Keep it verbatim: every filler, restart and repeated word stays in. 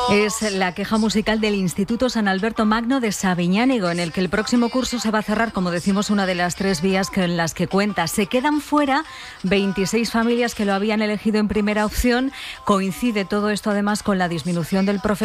Es la queja musical del Instituto San Alberto Magno de Sabiñánigo, en el que el próximo curso se va a cerrar, como decimos, una de las tres vías que en las que cuenta. Se quedan fuera veintiséis familias que lo habían elegido en primera opción. Coincide todo esto además con la disminución del profesorado